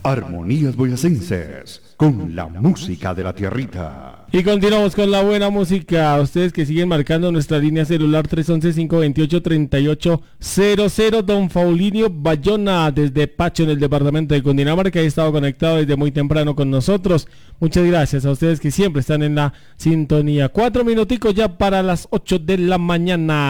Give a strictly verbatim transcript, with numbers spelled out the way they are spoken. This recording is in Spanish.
Armonías Boyacenses, con la música de la tierrita. Y continuamos con la buena música. Ustedes que siguen marcando nuestra línea celular tres once, cinco veintiocho, treinta y ocho cero cero. Don Faulinio Bayona desde Pacho en el departamento de Cundinamarca, que ha estado conectado desde muy temprano con nosotros. Muchas gracias a ustedes que siempre están en la sintonía. Cuatro minuticos ya para las ocho de la mañana.